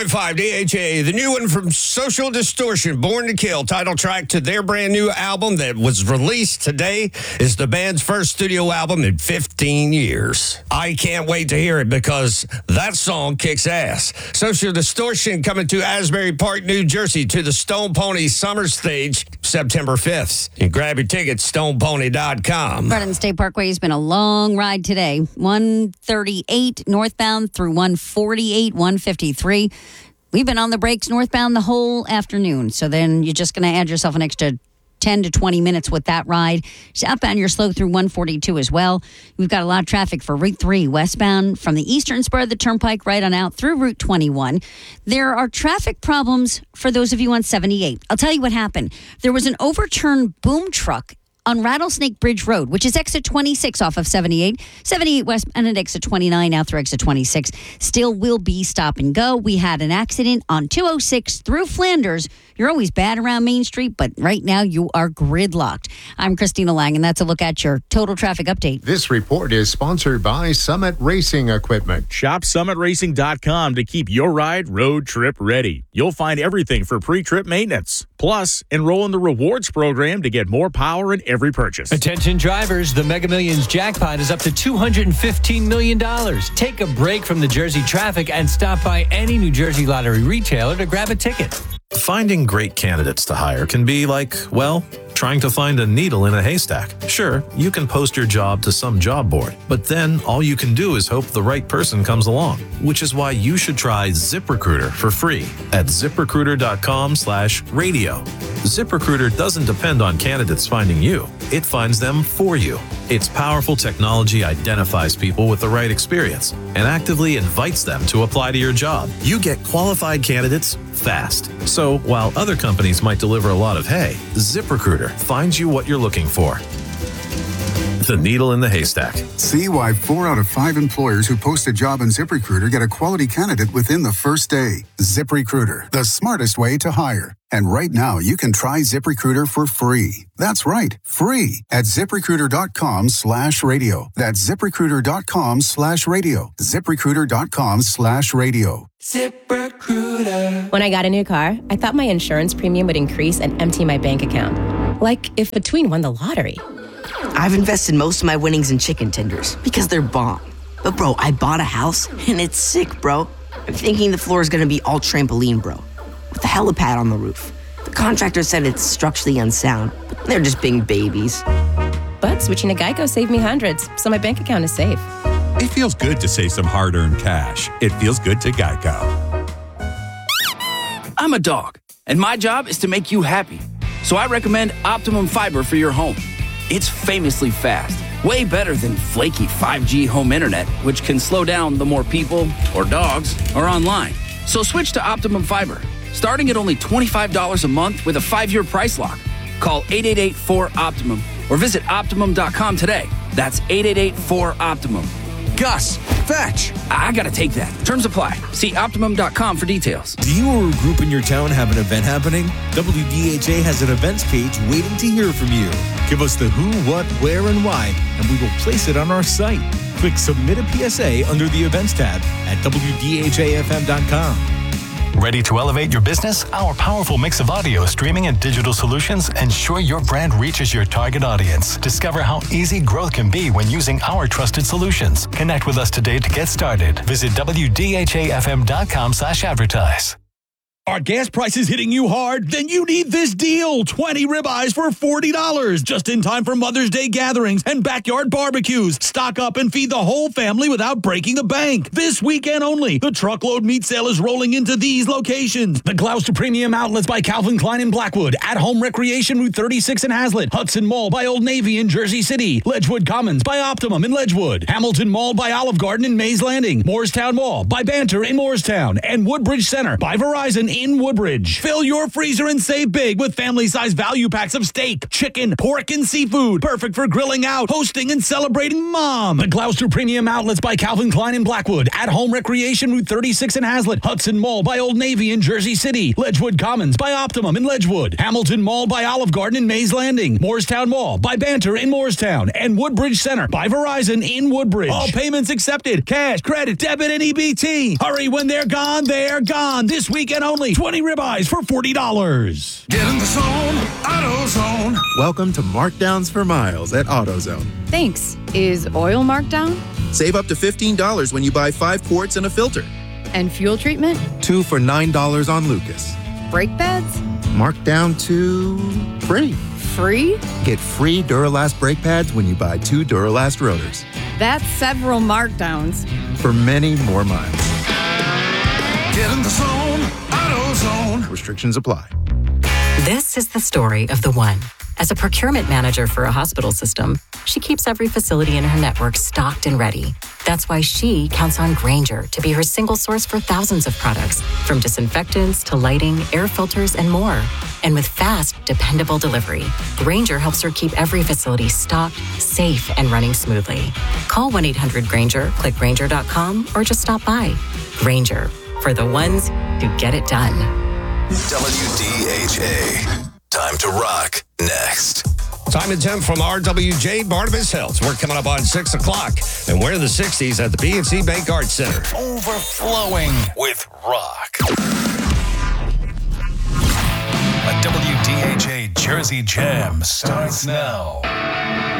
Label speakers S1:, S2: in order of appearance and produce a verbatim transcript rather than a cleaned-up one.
S1: five D H A, the new one from Social Distortion, Born to Kill, title track to their brand new album that was released today, is the band's first studio album in fifteen years. I can't wait to hear it because that song kicks ass. Social Distortion coming to Asbury Park, New Jersey to the Stone Pony Summer Stage September fifth. You can grab your tickets, stone pony dot com.
S2: Garden State Parkway has been a long ride today. one thirty-eight northbound through one forty-eight, one fifty-three. We've been on the brakes northbound the whole afternoon. So then you're just going to add yourself an extra ten to twenty minutes with that ride. Southbound, you're slow through one forty-two as well. We've got a lot of traffic for Route three westbound from the eastern spur of the Turnpike right on out through Route twenty-one. There are traffic problems for those of you on seventy-eight. I'll tell you what happened. There was an overturned boom truck on Rattlesnake Bridge Road, which is exit twenty-six off of seventy-eight, seventy-eight west and at exit twenty-nine out through exit twenty-six. Still will be stop and go. We had an accident on two oh six through Flanders. You're always bad around Main Street, but right now you are gridlocked. I'm Christina Lang, and that's a look at your total traffic update.
S3: This report is sponsored by Summit Racing Equipment.
S4: Shop summit racing dot com to keep your ride road trip ready. You'll find everything for pre-trip maintenance. Plus, enroll in the rewards program to get more power in every purchase.
S5: Attention drivers, the Mega Millions jackpot is up to two hundred fifteen million dollars. Take a break from the Jersey traffic and stop by any New Jersey Lottery retailer to grab a ticket.
S6: Finding great candidates to hire can be like, well, trying to find a needle in a haystack. Sure, you can post your job to some job board, but then all you can do is hope the right person comes along, which is why you should try ZipRecruiter for free at zip recruiter dot com slash radio. ZipRecruiter doesn't depend on candidates finding you. It finds them for you. Its powerful technology identifies people with the right experience and actively invites them to apply to your job. You get qualified candidates fast. So while other companies might deliver a lot of hay, ZipRecruiter finds you what you're looking for. The needle in the haystack.
S7: See why four out of five employers who post a job on ZipRecruiter get a quality candidate within the first day. ZipRecruiter, the smartest way to hire. And right now, you can try ZipRecruiter for free. That's right, free at zip recruiter dot com slash radio. That's zip recruiter dot com slash radio. zip recruiter dot com slash radio.
S8: ZipRecruiter. When I got a new car, I thought my insurance premium would increase and empty my bank account. Like if Between won the lottery.
S9: I've invested most of my winnings in chicken tenders because they're bomb. But bro, I bought a house and it's sick, bro. I'm thinking the floor is gonna be all trampoline, bro, with a helipad on the roof. The contractor said it's structurally unsound, but they're just being babies.
S8: But switching to Geico saved me hundreds, so my bank account is safe.
S10: It feels good to save some hard-earned cash. It feels good to Geico.
S11: I'm a dog, and my job is to make you happy. So I recommend Optimum Fiber for your home. It's famously fast, way better than flaky five G home internet, which can slow down the more people or dogs are online. So switch to Optimum Fiber, starting at only twenty-five dollars a month with a five-year price lock. Call eight eight eight, four, OPTIMUM or visit optimum dot com today. That's eight eight eight, four, OPTIMUM. Gus, fetch. I gotta take that. Terms apply. See optimum dot com for details.
S12: Do you or a group in your town have an event happening? W D H A has an events page waiting to hear from you. Give us the who, what, where, and why, and we will place it on our site. Click Submit a P S A under the Events tab at W D H A F M dot com.
S13: Ready to elevate your business? Our powerful mix of audio, streaming, and digital solutions ensure your brand reaches your target audience. Discover how easy growth can be when using our trusted solutions. Connect with us today to get started. Visit W D H A F M dot com slash advertise.
S14: Are gas prices hitting you hard? Then you need this deal. twenty ribeyes for forty dollars. Just in time for Mother's Day gatherings and backyard barbecues. Stock up and feed the whole family without breaking the bank. This weekend only, the truckload meat sale is rolling into these locations. The Gloucester Premium Outlets by Calvin Klein in Blackwood. At Home Recreation Route thirty-six in Hazlet. Hudson Mall by Old Navy in Jersey City. Ledgewood Commons by Optimum in Ledgewood. Hamilton Mall by Olive Garden in Mays Landing. Moorestown Mall by Banter in Moorestown. And Woodbridge Center by Verizon in Woodbridge. Fill your freezer and save big with family-size value packs of steak, chicken, pork, and seafood. Perfect for grilling out, hosting, and celebrating Mom. The Gloucester Premium Outlets by Calvin Klein in Blackwood. At Home Recreation Route thirty-six in Hazlet. Hudson Mall by Old Navy in Jersey City. Ledgewood Commons by Optimum in Ledgewood. Hamilton Mall by Olive Garden in Mays Landing. Moorestown Mall by Banter in Moorestown. And Woodbridge Center by Verizon in Woodbridge. All payments accepted. Cash, credit, debit, and E B T. Hurry, when they're gone, they're gone. This weekend only. twenty ribeyes for forty dollars.
S15: Get in the zone, AutoZone.
S16: Welcome to Markdowns for Miles at AutoZone.
S17: Thanks. Is oil marked down?
S16: Save up to fifteen dollars when you buy five quarts and a filter.
S17: And fuel treatment?
S16: Two for nine dollars on Lucas.
S17: Brake pads?
S16: Marked down to free.
S17: Free?
S16: Get free Duralast brake pads when you buy two Duralast rotors.
S17: That's several markdowns.
S16: For many more miles.
S15: Get in the zone, AutoZone.
S16: Restrictions apply.
S18: This is the story of the one. As a procurement manager for a hospital system, she keeps every facility in her network stocked and ready. That's why she counts on Grainger to be her single source for thousands of products, from disinfectants to lighting, air filters, and more. And with fast, dependable delivery, Grainger helps her keep every facility stocked, safe, and running smoothly. Call one eight hundred Grainger, click Grainger dot com, or just stop by. Grainger, for the ones who get it done.
S19: W D H A. Time to rock next.
S1: Time and temp from R W J Barnabas Health. We're coming up on six o'clock, and we're in the sixties at the P N C Bank Arts Center.
S19: Overflowing with rock. A W D H A Jersey Jam starts now.